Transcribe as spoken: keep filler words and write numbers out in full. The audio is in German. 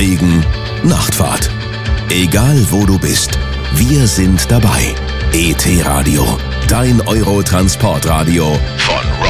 Regen, Nachtfahrt. Egal wo du bist, wir sind dabei. E T Radio, dein Euro-Transportradio von